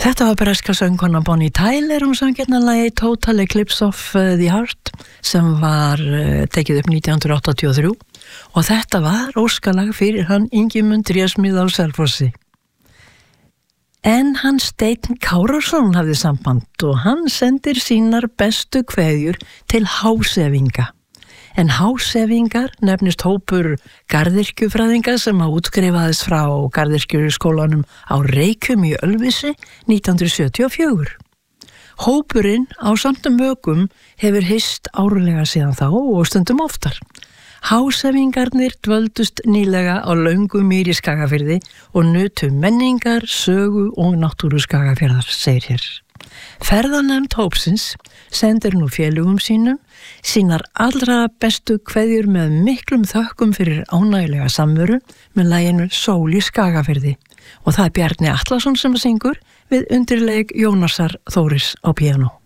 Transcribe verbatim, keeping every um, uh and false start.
Þetta var breska söngkona Bonnie Tyler, hún sang hérna lagið Total Eclipse of uh, the Heart sem var uh, tekið upp nítján hundruð áttatíu og þrjú og þetta var óskalag fyrir hann Ingimund Trésmið á Selfossi. En hann Steinn Kárason hafði samband og hann sendir sínar bestu kveðjur til hásefinga. En hásefingar nefnist hópur garðyrkjufræðinga sem að útskrifaðist frá garðyrkjuskólanum á Reykjum í Ölfusi nítján hundruð sjötíu og fjögur. Hópurinn á samtum mögum hefur hist árlega síðan þá og stundum oftar. Hásefingarnir dvöldust nýlega á Löngumýr í Skagafirði og nutu menningar, sögu og náttúru Skagafjarðar, segir hér. Ferðanefnd hópsins sendir nú félögum sínum sínar allra bestu kveðjur með miklum þökkum fyrir ánægjulega samveru með laginu Sól í Skagafirði og það er Bjarni Atlason sem syngur við undirleik Jónasar Þóris á píanó.